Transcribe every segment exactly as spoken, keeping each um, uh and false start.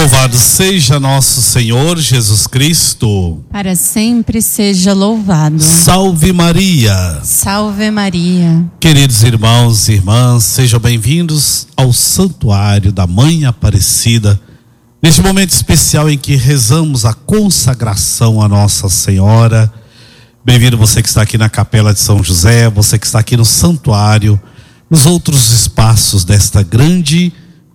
Louvado seja nosso Senhor Jesus Cristo. Para sempre seja louvado. Salve Maria. Salve Maria. Queridos irmãos e irmãs, sejam bem-vindos ao Santuário da Mãe Aparecida. Neste momento especial em que rezamos a consagração à Nossa Senhora. Bem-vindo você que está aqui na Capela de São José, você que está aqui no Santuário, nos outros espaços desta grande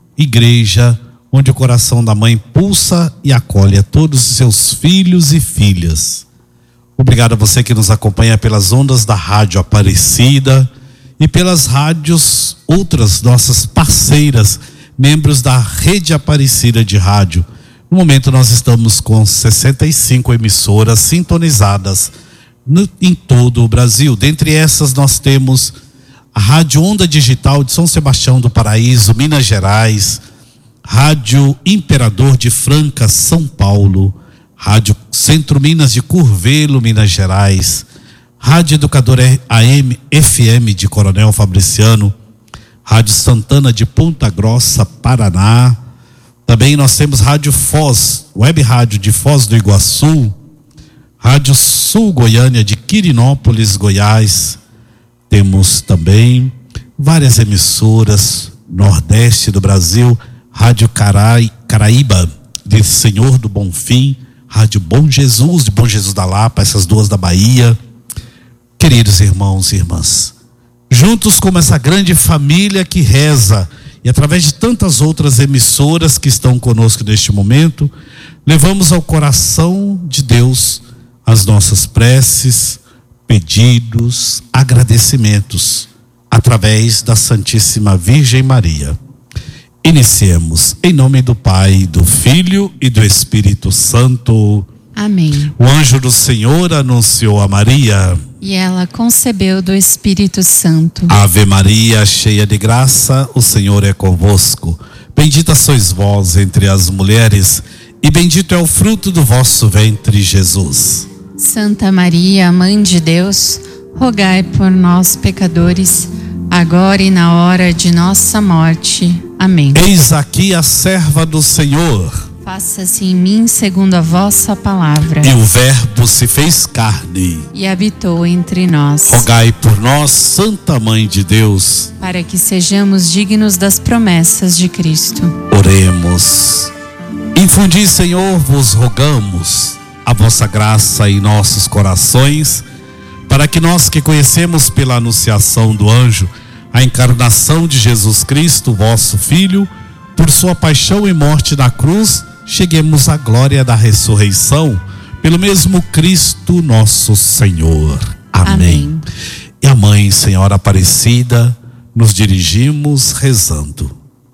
igreja, onde o coração da mãe pulsa e acolhe a todos os seus filhos e filhas. Obrigado a você que nos acompanha pelas ondas da Rádio Aparecida e pelas rádios, outras nossas parceiras, membros da Rede Aparecida de Rádio. No momento nós estamos com sessenta e cinco emissoras sintonizadas no, em todo o Brasil. Dentre essas nós temos a Rádio Onda Digital de São Sebastião do Paraíso, Minas Gerais, Rádio Imperador de Franca, São Paulo, Rádio Centro Minas de Curvelo, Minas Gerais, Rádio Educador A M F M de Coronel Fabriciano, Rádio Santana de Ponta Grossa, Paraná. Também nós temos Rádio Foz, Web Rádio de Foz do Iguaçu, Rádio Sul Goiânia de Quirinópolis, Goiás. Temos também várias emissoras, Nordeste do Brasil, Rádio Carai, Caraíba de Senhor do Bonfim, Rádio Bom Jesus de Bom Jesus da Lapa, essas duas da Bahia. Queridos irmãos e irmãs, juntos como essa grande família que reza, e através de tantas outras emissoras que estão conosco neste momento, levamos ao coração de Deus as nossas preces, pedidos, agradecimentos, através da Santíssima Virgem Maria. Iniciemos em nome do Pai, do Filho e do Espírito Santo. Amém. O anjo do Senhor anunciou a Maria, e ela concebeu do Espírito Santo. Ave Maria, cheia de graça, o Senhor é convosco. Bendita sois vós entre as mulheres, e bendito é o fruto do vosso ventre, Jesus. Santa Maria, Mãe de Deus, rogai por nós, pecadores, agora e na hora de nossa morte. Amém. Eis aqui a serva do Senhor. Faça-se em mim segundo a vossa palavra. E o Verbo se fez carne e habitou entre nós. Rogai por nós, Santa Mãe de Deus, para que sejamos dignos das promessas de Cristo. Oremos. Infundi, Senhor, vos rogamos a vossa graça em nossos corações, para que nós que conhecemos pela anunciação do anjo a encarnação de Jesus Cristo, vosso Filho, por sua paixão e morte na cruz, cheguemos à glória da ressurreição, pelo mesmo Cristo nosso Senhor. Amém. Amém. E a Mãe Senhora Aparecida, nos dirigimos rezando.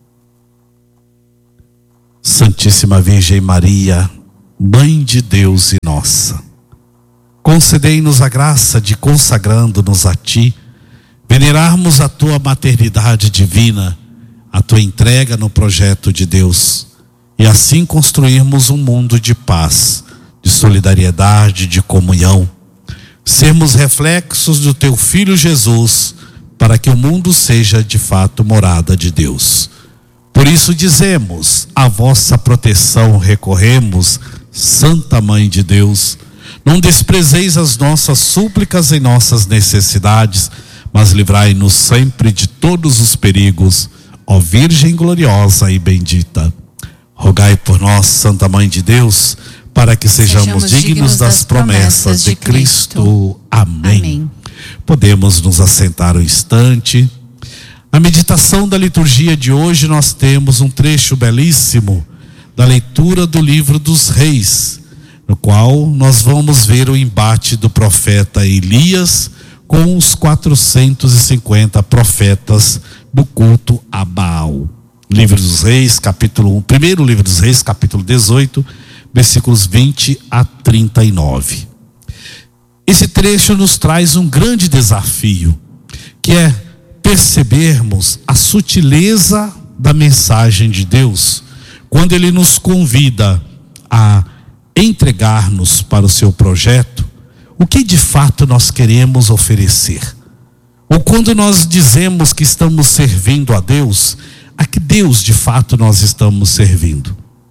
Santíssima Virgem Maria, Mãe de Deus e nossa, concedei-nos a graça de, consagrando-nos a Ti, venerarmos a Tua maternidade divina, a Tua entrega no projeto de Deus, e assim construirmos um mundo de paz, de solidariedade, de comunhão, sermos reflexos do Teu Filho Jesus, para que o mundo seja de fato morada de Deus. Por isso dizemos, a vossa proteção recorremos, Santa Mãe de Deus. Não desprezeis as nossas súplicas em nossas necessidades, mas livrai-nos sempre de todos os perigos, ó Virgem gloriosa e bendita. Rogai por nós, Santa Mãe de Deus, para que sejamos, sejamos dignos, dignos das, das promessas de Cristo. Cristo. Amém. Amém. Podemos nos assentar um instante. Na meditação da liturgia de hoje nós temos um trecho belíssimo da leitura do livro dos Reis, no qual nós vamos ver o embate do profeta Elias com os quatrocentos e cinquenta profetas do culto a Baal. Livro dos Reis, capítulo um, primeiro livro dos Reis, capítulo dezoito, versículos vinte a trinta e nove. Esse trecho nos traz um grande desafio, que é percebermos a sutileza da mensagem de Deus, quando Ele nos convida a entregar-nos para o seu projeto, o que de fato nós queremos oferecer. Ou quando nós dizemos que estamos servindo a Deus, a que Deus de fato nós estamos servindo.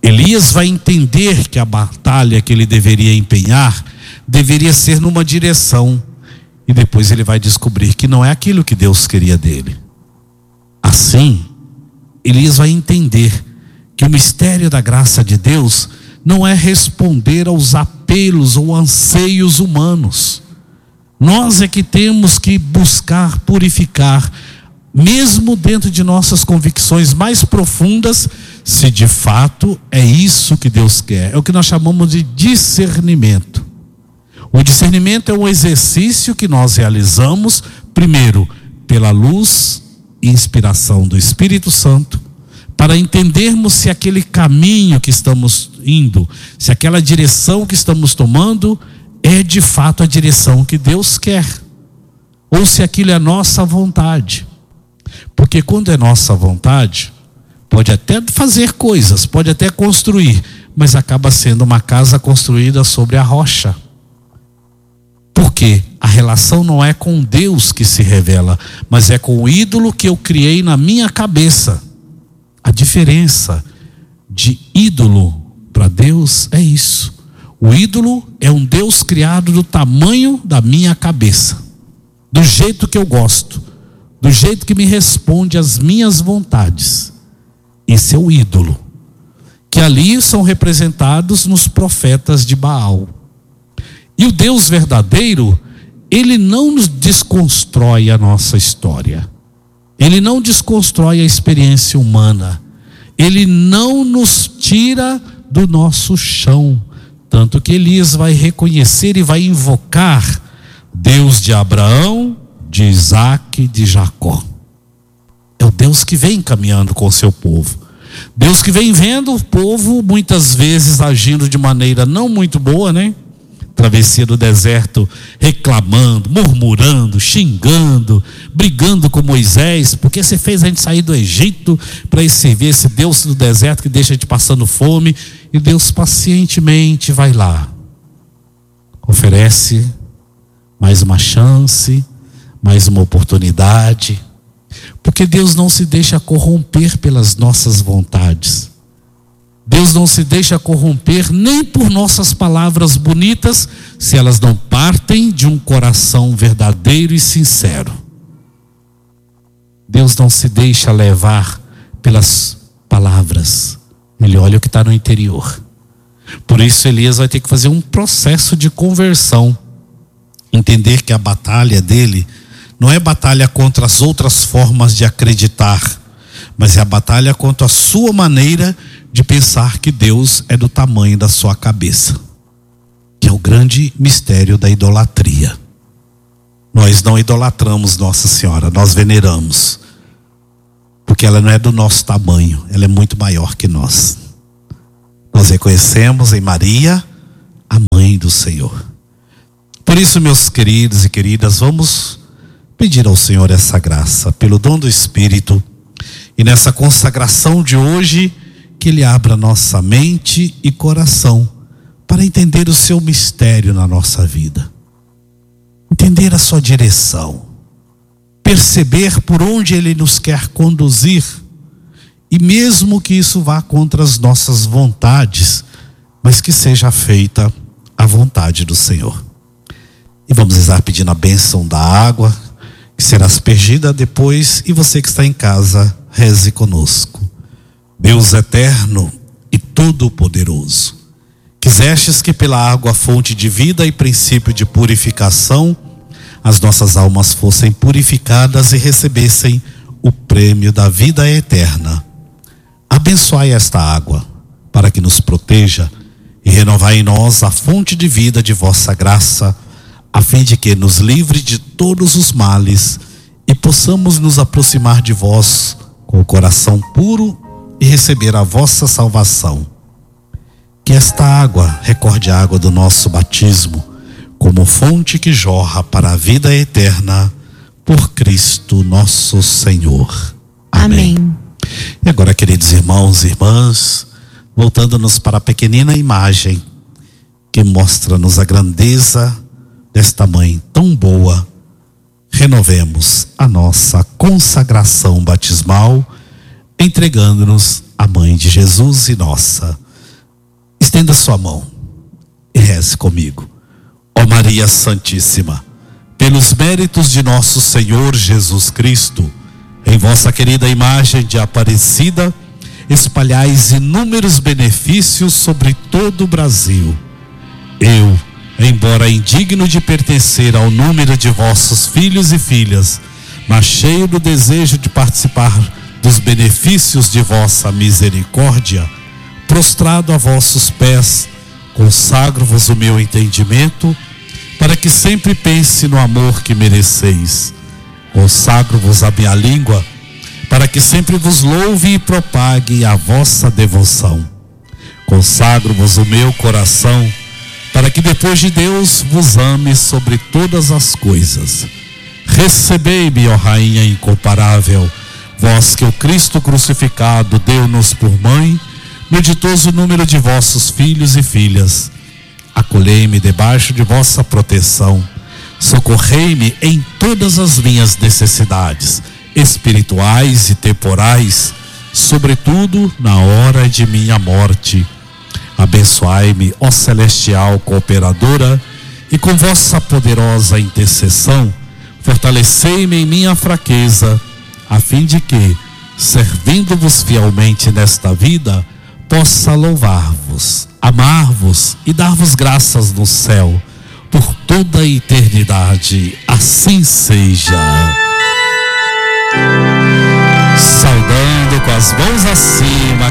Elias vai entender que a batalha que ele deveria empenhar deveria ser numa direção, e depois ele vai descobrir que não é aquilo que Deus queria dele. Assim, Elias vai entender que o mistério da graça de Deus não é responder aos apelos ou anseios humanos. Nós é que temos que buscar purificar, mesmo dentro de nossas convicções mais profundas, se de fato é isso que Deus quer. É o que nós chamamos de discernimento. O discernimento é um exercício que nós realizamos, primeiro, pela luz e inspiração do Espírito Santo, para entendermos se aquele caminho que estamos indo, se aquela direção que estamos tomando é de fato a direção que Deus quer, ou se aquilo é nossa vontade. Porque quando é nossa vontade, pode até fazer coisas, pode até construir, mas acaba sendo uma casa construída sobre a rocha. Porque a relação não é com Deus que se revela, mas é com o ídolo que eu criei na minha cabeça. A diferença de ídolo para Deus é isso. O ídolo é um Deus criado do tamanho da minha cabeça, do jeito que eu gosto, do jeito que me responde às minhas vontades. Esse é o ídolo, que ali são representados nos profetas de Baal. E o Deus verdadeiro, ele não nos desconstrói a nossa história. Ele não desconstrói a experiência humana. Ele não nos tira do nosso chão. Tanto que Elias vai reconhecer e vai invocar Deus de Abraão, de Isaac, de Jacó. É o Deus que vem caminhando com o seu povo. Deus que vem vendo o povo muitas vezes agindo de maneira não muito boa, né? Travessia do deserto, reclamando, murmurando, xingando, brigando com Moisés, porque você fez a gente sair do Egito para ir servir esse Deus do deserto que deixa a gente passando fome. E Deus pacientemente vai lá, oferece mais uma chance, mais uma oportunidade, porque Deus não se deixa corromper pelas nossas vontades. Deus não se deixa corromper nem por nossas palavras bonitas, se elas não partem de um coração verdadeiro e sincero. Deus não se deixa levar pelas palavras. Ele olha o que está no interior. Por isso Elias vai ter que fazer um processo de conversão. Entender que a batalha dele não é batalha contra as outras formas de acreditar, mas é a batalha contra a sua maneira de pensar que Deus é do tamanho da sua cabeça, que é o grande mistério da idolatria. Nós não idolatramos Nossa Senhora, nós veneramos, porque ela não é do nosso tamanho, ela é muito maior que nós. Nós reconhecemos em Maria a mãe do Senhor. Por isso, meus queridos e queridas, vamos pedir ao Senhor essa graça, pelo dom do Espírito, e nessa consagração de hoje, que Ele abra nossa mente e coração para entender o seu mistério na nossa vida, entender a sua direção, perceber por onde Ele nos quer conduzir, e mesmo que isso vá contra as nossas vontades, mas que seja feita a vontade do Senhor. E vamos rezar pedindo a bênção da água, que será aspergida depois, e você que está em casa, reze conosco. Deus eterno e todo-poderoso, quisestes que pela água fonte de vida e princípio de purificação, as nossas almas fossem purificadas e recebessem o prêmio da vida eterna. Abençoai esta água, para que nos proteja, e renovai em nós a fonte de vida de vossa graça, a fim de que nos livre de todos os males e possamos nos aproximar de vós com o coração puro e receber a vossa salvação. Que esta água recorde a água do nosso batismo, como fonte que jorra para a vida eterna, por Cristo nosso Senhor. Amém. Amém. E agora, queridos irmãos e irmãs, voltando-nos para a pequenina imagem que mostra-nos a grandeza desta mãe tão boa, renovemos a nossa consagração batismal, entregando-nos à mãe de Jesus e nossa. Estenda sua mão e reze comigo. Ó Maria Santíssima, pelos méritos de nosso Senhor Jesus Cristo, em vossa querida imagem de Aparecida, espalhais inúmeros benefícios sobre todo o Brasil. Eu, embora indigno de pertencer ao número de vossos filhos e filhas, mas cheio do desejo de participar dos benefícios de vossa misericórdia, prostrado a vossos pés, consagro-vos o meu entendimento, para que sempre pense no amor que mereceis. Consagro-vos a minha língua, para que sempre vos louve e propague a vossa devoção. Consagro-vos o meu coração, para que depois de Deus vos ame sobre todas as coisas. Recebei-me, ó Rainha incomparável, vós que o Cristo crucificado deu-nos por mãe, no ditoso número de vossos filhos e filhas. Acolhei-me debaixo de vossa proteção, socorrei-me em todas as minhas necessidades, espirituais e temporais, sobretudo na hora de minha morte. Abençoai-me, ó celestial cooperadora, e com vossa poderosa intercessão, fortalecei-me em minha fraqueza, a fim de que, servindo-vos fielmente nesta vida, possa louvar-vos, amar-vos e dar-vos graças no céu, por toda a eternidade. Assim seja. Saudando com as mãos acima